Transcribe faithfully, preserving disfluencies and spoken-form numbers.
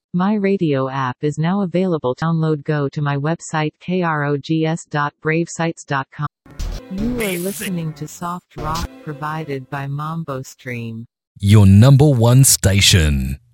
My Radio app is now available. Download. Go to my website krogs dot brave sites dot com. You are listening to soft rock provided by Mambo Stream. Your number one station.